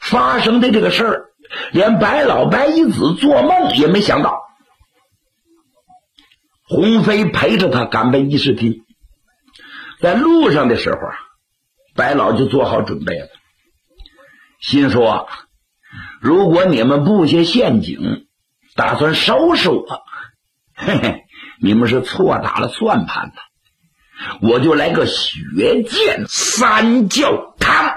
发生的这个事儿，连白老白一子做梦也没想到。鸿飞陪着他赶奔议事厅，在路上的时候，白老就做好准备了，心说如果你们布下陷阱打算收拾我，嘿嘿，你们是错打了算盘了，我就来个血溅三教堂。